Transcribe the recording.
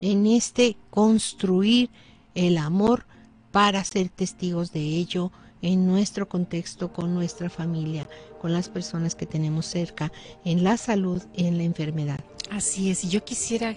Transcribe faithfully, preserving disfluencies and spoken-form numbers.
en este construir el amor para ser testigos de ello en nuestro contexto, con nuestra familia, con las personas que tenemos cerca, en la salud y en la enfermedad. Así es, y yo quisiera